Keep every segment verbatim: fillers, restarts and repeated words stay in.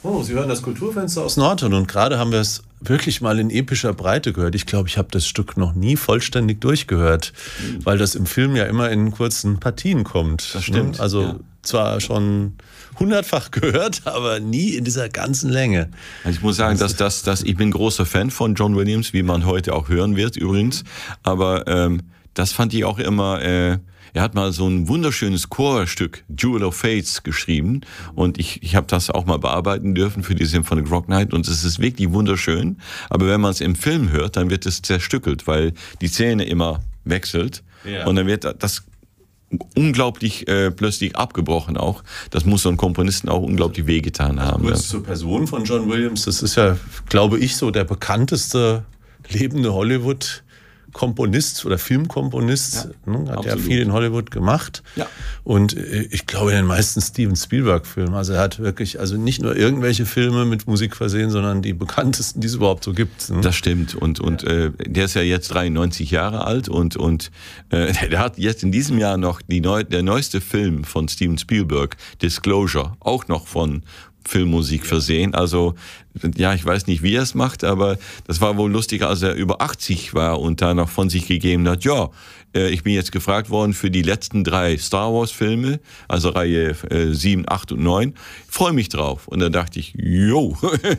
Oh, Sie hören das Kulturfenster aus Nordhorn und gerade haben wir es wirklich mal in epischer Breite gehört. Ich glaube, ich habe das Stück noch nie vollständig durchgehört, mhm. weil das im Film ja immer in kurzen Partien kommt. Das stimmt. Ne? Also ja. zwar schon hundertfach gehört, aber nie in dieser ganzen Länge. Also ich muss sagen, dass das, dass ich bin großer Fan von John Williams, wie man heute auch hören wird übrigens. Aber ähm, das fand ich auch immer... Äh, Er hat mal so ein wunderschönes Chorstück, Jewel of Fates, geschrieben und ich, ich habe das auch mal bearbeiten dürfen für die Symphonic Rock Night und es ist wirklich wunderschön, aber wenn man es im Film hört, dann wird es zerstückelt, weil die Szene immer wechselt ja. und dann wird das unglaublich äh, plötzlich abgebrochen auch. Das muss so ein Komponisten auch unglaublich wehgetan haben. Kurz ja. zur Person von John Williams, das ist ja, glaube ich, so der bekannteste lebende Hollywood Komponist oder Filmkomponist, ja, ne, hat absolut. ja viel in Hollywood gemacht. Ja. Und ich glaube in den meisten Steven Spielberg-Filmen. Also er hat wirklich, also nicht nur irgendwelche Filme mit Musik versehen, sondern die bekanntesten, die es überhaupt so gibt. Ne? Das stimmt. Und, und ja. äh, der ist ja jetzt dreiundneunzig Jahre alt und, und äh, der hat jetzt in diesem Jahr noch die neu, der neueste Film von Steven Spielberg, Disclosure, auch noch von Filmmusik versehen. Also, ja, ich weiß nicht, wie er es macht, aber das war wohl lustig, als er über achtzig war und da noch von sich gegeben hat, ja, ich bin jetzt gefragt worden für die letzten drei Star Wars Filme, also Reihe äh, sieben, acht und neun. Ich freue mich drauf. Und dann dachte ich, jo,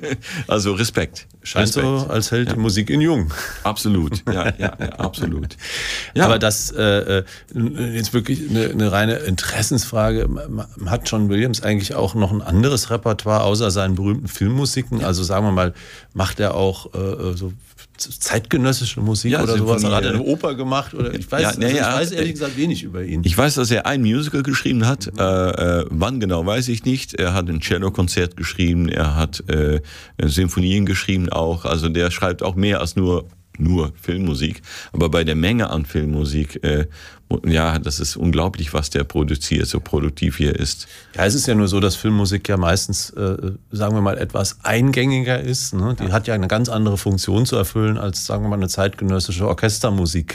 also Respekt. Scheint Respekt. so, als hält ja. die Musik in jung. Absolut, ja, ja, ja absolut. Ja. Aber das, äh, jetzt wirklich eine, eine reine Interessensfrage, hat John Williams eigentlich auch noch ein anderes Repertoire außer seinen berühmten Filmmusiken? Ja. Also sagen wir mal, macht er auch äh, so zeitgenössische Musik ja, oder sowas? Oder hat er eine Oper gemacht? Oder ich weiß, ja, also nee, ich ja, weiß ehrlich gesagt wenig über ihn. Ich weiß, dass er ein Musical geschrieben hat. Mhm. Äh, äh, wann genau, weiß ich nicht. Er hat ein Cello-Konzert geschrieben. Er hat äh, Sinfonien geschrieben auch. Also der schreibt auch mehr als nur nur Filmmusik. Aber bei der Menge an Filmmusik, äh, ja, das ist unglaublich, was der produziert, so produktiv hier ist. Ja, es ist ja nur so, dass Filmmusik ja meistens, äh, sagen wir mal, etwas eingängiger ist. Ne? Die ja. hat ja eine ganz andere Funktion zu erfüllen als, sagen wir mal, eine zeitgenössische Orchestermusik.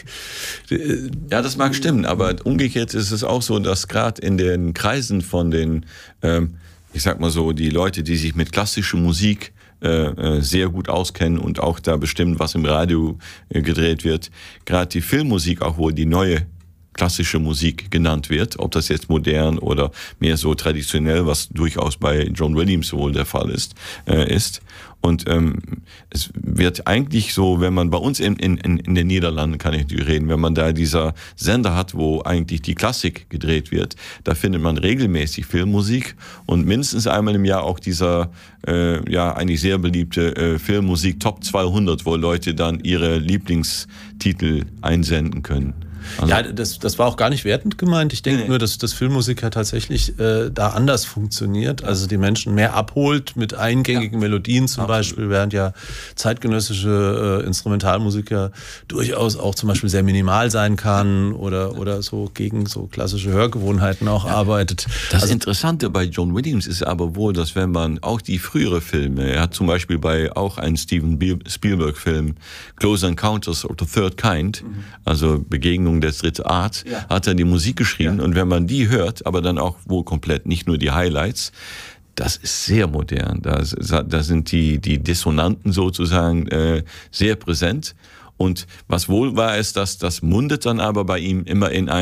Ja, das mag stimmen, aber umgekehrt ist es auch so, dass gerade in den Kreisen von den, ähm, ich sag mal so, die Leute, die sich mit klassischer Musik Äh, sehr gut auskennen und auch da bestimmen, was im Radio äh, gedreht wird. Gerade die Filmmusik, auch wo die neue klassische Musik genannt wird, ob das jetzt modern oder mehr so traditionell, was durchaus bei John Williams wohl der Fall ist, äh, ist. Und ähm, es wird eigentlich so, wenn man bei uns in, in, in den Niederlanden, kann ich natürlich reden, wenn man da dieser Sender hat, wo eigentlich die Klassik gedreht wird, da findet man regelmäßig Filmmusik und mindestens einmal im Jahr auch dieser, äh, ja, eigentlich sehr beliebte äh, Filmmusik Top zweihundert, wo Leute dann ihre Lieblingstitel einsenden können. Also ja, das, das war auch gar nicht wertend gemeint. Ich denke nee. nur, dass das Filmmusik ja tatsächlich äh, da anders funktioniert. Also die Menschen mehr abholt mit eingängigen ja. Melodien zum Absolut. Beispiel, während ja zeitgenössische äh, Instrumentalmusik ja durchaus auch zum Beispiel sehr minimal sein kann oder, oder so gegen so klassische Hörgewohnheiten auch ja. arbeitet. Das also, Interessante bei John Williams ist aber wohl, dass wenn man auch die frühere Filme, er hat zum Beispiel bei auch einen Steven Spielberg-Film, Close Encounters of the Third Kind, mhm. also Begegnung der dritte Art, ja. hat er die Musik geschrieben. Ja. Und wenn man die hört, aber dann auch wohl komplett, nicht nur die Highlights, das ist sehr modern. Da, da sind die, die Dissonanten sozusagen äh, sehr präsent. Und was wohl war, ist, dass das mundet dann aber bei ihm immer in ein